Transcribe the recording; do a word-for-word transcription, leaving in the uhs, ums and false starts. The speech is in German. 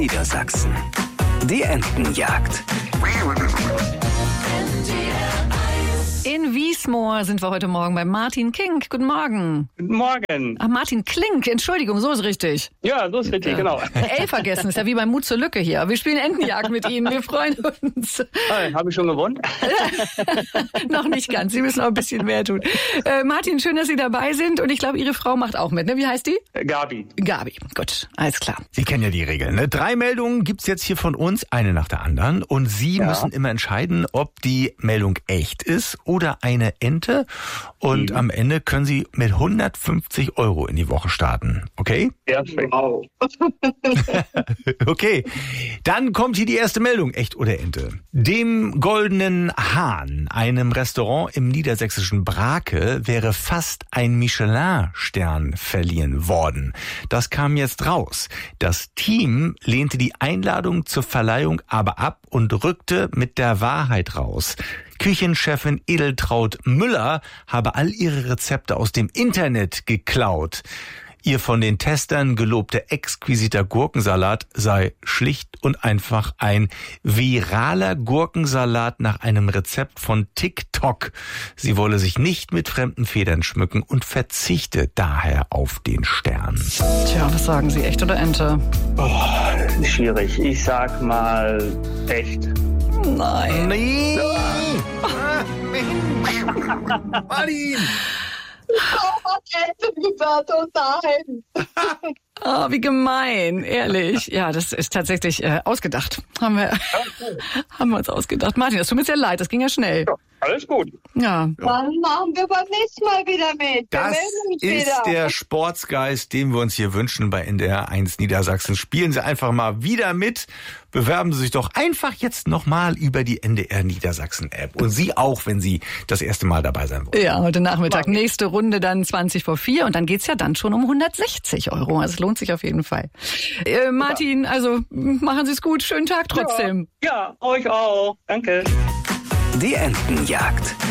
Niedersachsen. Die Entenjagd. In Wiesmoor sind wir heute Morgen bei Martin Kink. Guten Morgen. Guten Morgen. Ach, Martin Klink, Entschuldigung, so ist richtig. Ja, so ist richtig, genau. L vergessen, ist ja wie beim Mut zur Lücke hier. Wir spielen Entenjagd mit Ihnen, wir freuen uns. Hey, habe ich schon gewonnen? Noch nicht ganz, Sie müssen noch ein bisschen mehr tun. Äh, Martin, schön, dass Sie dabei sind und ich glaube, Ihre Frau macht auch mit, ne? Wie heißt die? Gabi. Gabi, gut, alles klar. Sie kennen ja die Regeln, ne? Drei Meldungen gibt's jetzt hier von uns, eine nach der anderen. Und Sie ja. müssen immer entscheiden, ob die Meldung echt ist oder eine Ente. Und mhm. am Ende können Sie mit hundertfünfzig Euro in die Woche starten. Okay? Ja, wow. Okay, dann kommt hier die erste Meldung, echt oder Ente. Dem Goldenen Hahn, einem Restaurant im niedersächsischen Brake, wäre fast ein Michelin-Stern verliehen worden. Das kam jetzt raus. Das Team lehnte die Einladung zur Verleihung aber ab und rückte mit der Wahrheit raus. Küchenchefin Edeltraud Müller habe all ihre Rezepte aus dem Internet geklaut. Ihr von den Testern gelobter exquisiter Gurkensalat sei schlicht und einfach ein viraler Gurkensalat nach einem Rezept von TikTok. Sie wolle sich nicht mit fremden Federn schmücken und verzichte daher auf den Stern. Tja, was sagen Sie, echt oder Ente? Oh, schwierig. Ich sag mal echt. Nein. Nein! Ah, Martin! Oh, wie gemein, ehrlich. Ja, das ist tatsächlich äh, ausgedacht. Haben wir, haben wir uns ausgedacht. Martin, das tut mir sehr leid, das ging ja schnell. Ja, alles gut. Ja. Dann machen wir beim nächsten Mal wieder mit. Das ist wieder. der Sportsgeist, den wir uns hier wünschen bei N D R eins Niedersachsen. Spielen Sie einfach mal wieder mit. Bewerben Sie sich doch einfach jetzt nochmal über die N D R Niedersachsen App. Und Sie auch, wenn Sie das erste Mal dabei sein wollen. Ja, heute Nachmittag. Nächste Runde dann zwanzig vor vier. Und dann geht's ja dann schon um hundertsechzig Euro. Also es lohnt sich auf jeden Fall. Äh, Martin, also machen Sie es gut. Schönen Tag trotzdem. Ja, ja, euch auch. Danke. Die Entenjagd.